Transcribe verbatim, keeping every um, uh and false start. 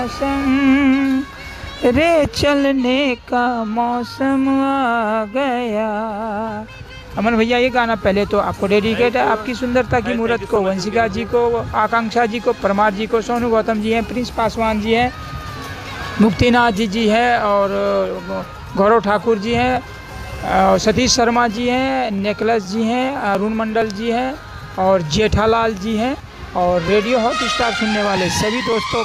मौसम, रे चलने का मौसम आ गया। अमन भैया ये गाना पहले तो आपको डेडिकेट है, आपकी सुंदरता की मूर्त को, वंशिका जी को, आकांक्षा जी को, परमार जी को, सोनू गौतम जी हैं, प्रिंस पासवान जी हैं, मुक्तिनाथ जी जी है, और गौरव ठाकुर जी हैं, सतीश शर्मा जी हैं, नेकलस जी हैं, अरुण मंडल जी हैं, और जेठालाल जी हैं, और रेडियो हॉट स्टार सुनने वाले सभी दोस्तों